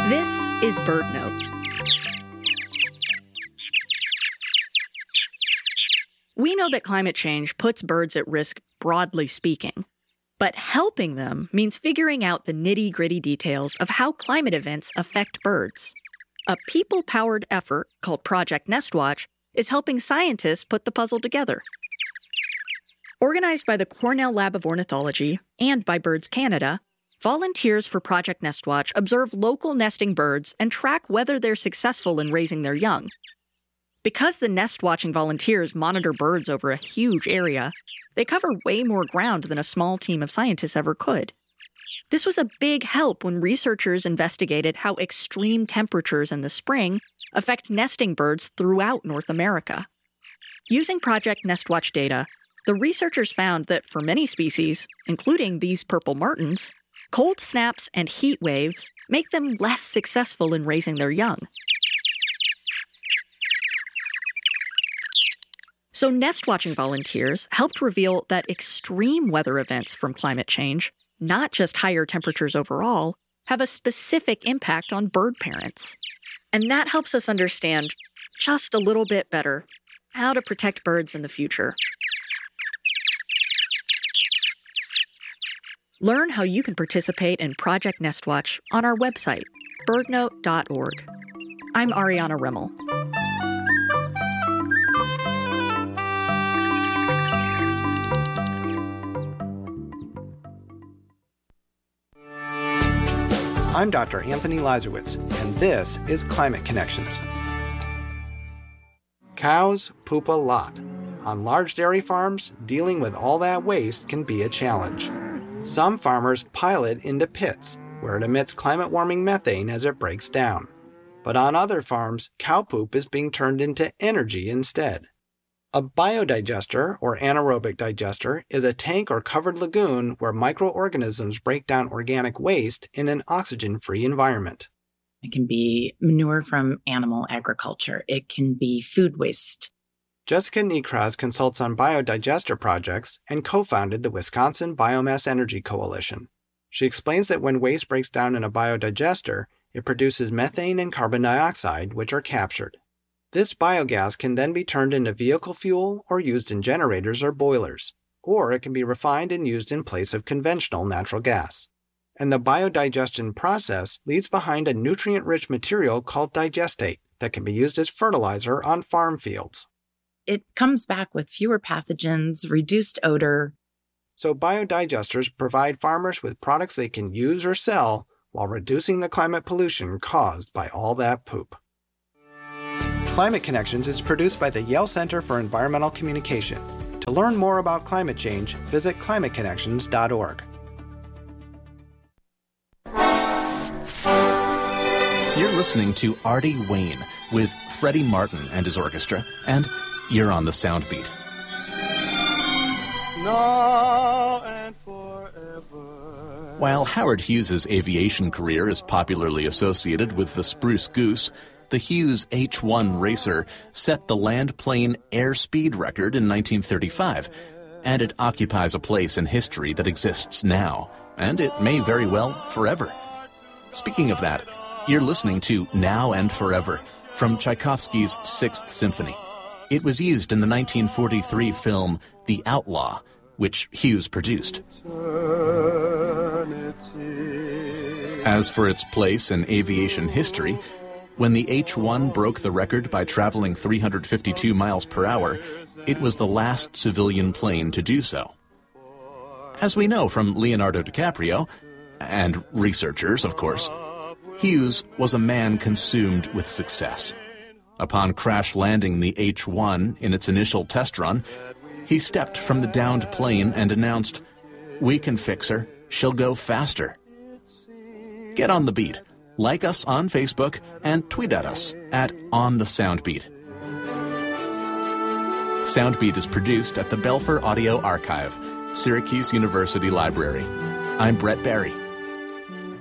This is BirdNote. We know that climate change puts birds at risk, broadly speaking. But helping them means figuring out the nitty-gritty details of how climate events affect birds. A people-powered effort called Project Nestwatch is helping scientists put the puzzle together. Organized by the Cornell Lab of Ornithology and by Birds Canada, volunteers for Project Nestwatch observe local nesting birds and track whether they're successful in raising their young. Because the nest-watching volunteers monitor birds over a huge area, they cover way more ground than a small team of scientists ever could. This was a big help when researchers investigated how extreme temperatures in the spring affect nesting birds throughout North America. Using Project Nestwatch data, the researchers found that for many species, including these purple martins, cold snaps and heat waves make them less successful in raising their young. So nest-watching volunteers helped reveal that extreme weather events from climate change, not just higher temperatures overall, have a specific impact on bird parents. And that helps us understand just a little bit better how to protect birds in the future. Learn how you can participate in Project Nestwatch on our website, birdnote.org. I'm Ariana Rimmel. I'm Dr. Anthony Lazarowitz, and this is Climate Connections. Cows poop a lot. On large dairy farms, dealing with all that waste can be a challenge. Some farmers pile it into pits, where it emits climate-warming methane as it breaks down. But on other farms, cow poop is being turned into energy instead. A biodigester, or anaerobic digester, is a tank or covered lagoon where microorganisms break down organic waste in an oxygen-free environment. It can be manure from animal agriculture. It can be food waste. Jessica Nekraz consults on biodigester projects and co-founded the Wisconsin Biomass Energy Coalition. She explains that when waste breaks down in a biodigester, it produces methane and carbon dioxide, which are captured. This biogas can then be turned into vehicle fuel or used in generators or boilers, or it can be refined and used in place of conventional natural gas. And the biodigestion process leaves behind a nutrient-rich material called digestate that can be used as fertilizer on farm fields. It comes back with fewer pathogens, reduced odor. So biodigesters provide farmers with products they can use or sell while reducing the climate pollution caused by all that poop. Climate Connections is produced by the Yale Center for Environmental Communication. To learn more about climate change, visit climateconnections.org. You're listening to Artie Wayne with Freddie Martin and his orchestra, and you're on the Soundbeat. Now and forever. While Howard Hughes' aviation career is popularly associated with the Spruce Goose, the Hughes H-1 racer set the land-plane airspeed record in 1935, and it occupies a place in history that exists now, and it may very well forever. Speaking of that, you're listening to Now and Forever from Tchaikovsky's Sixth Symphony. It was used in the 1943 film The Outlaw, which Hughes produced. As for its place in aviation history, when the H-1 broke the record by traveling 352 miles per hour, it was the last civilian plane to do so. As we know from Leonardo DiCaprio, and researchers, of course, Hughes was a man consumed with success. Upon crash landing the H-1 in its initial test run, he stepped from the downed plane and announced, "We can fix her. She'll go faster." Get on the beat. Like us on Facebook and tweet at us at OnTheSoundbeat. Soundbeat is produced at the Belfer Audio Archive, Syracuse University Library. I'm Brett Barry.